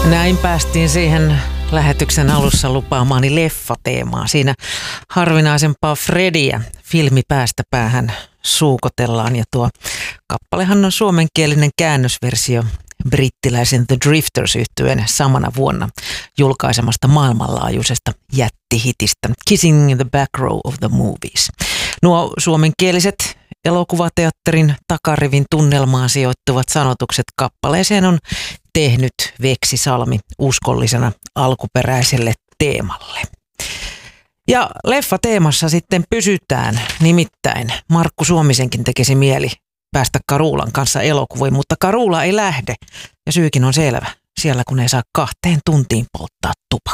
Näin päästiin siihen lähetyksen alussa lupaamaani leffateemaan. Siinä harvinaisempaa Frediä filmi päästä päähän suukotellaan ja tuo kappalehan on suomenkielinen käännösversio brittiläisen The Drifters-yhtyeen samana vuonna julkaisemasta maailmanlaajuisesta jättihitistä Kissing the Back Row of the Movies. Nuo suomenkieliset elokuvateatterin takarivin tunnelmaan sijoittuvat sanotukset kappaleeseen on tehnyt Veksi Salmi uskollisena alkuperäiselle teemalle. Ja leffateemassa sitten pysytään, nimittäin Markku Suomisenkin tekisi mieli päästä Carulan kanssa elokuviin, mutta Carula ei lähde ja syykin on selvä, siellä kun ei saa 2 tuntiin polttaa tupakkaa.